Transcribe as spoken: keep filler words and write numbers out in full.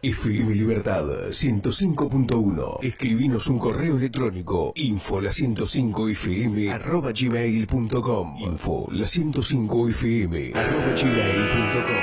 F M Libertad ciento cinco punto uno. Escribinos un correo electrónico info la ciento cinco f m arroba gmail punto com. Info la ciento cinco f m arroba gmail punto com.